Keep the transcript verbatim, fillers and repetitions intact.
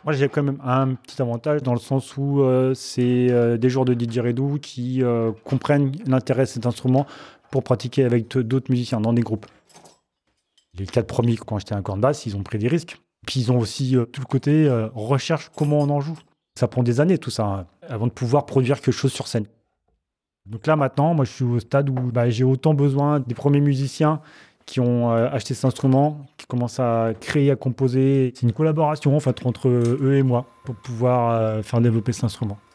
Moi, j'ai quand même un petit avantage dans le sens où euh, c'est euh, des joueurs de didgeridoo qui euh, comprennent l'intérêt de cet instrument pour pratiquer avec t- d'autres musiciens dans des groupes. Les quatre premiers, quand j'étais un corne-basse, ils ont pris des risques. Puis ils ont aussi euh, tout le côté euh, recherche comment on en joue. Ça prend des années tout ça, hein, avant de pouvoir produire quelque chose sur scène. Donc là maintenant, moi je suis au stade où bah, j'ai autant besoin des premiers musiciens qui ont euh, acheté cet instrument, qui commencent à créer, à composer. C'est une collaboration en fait entre eux et moi pour pouvoir euh, faire développer cet instrument.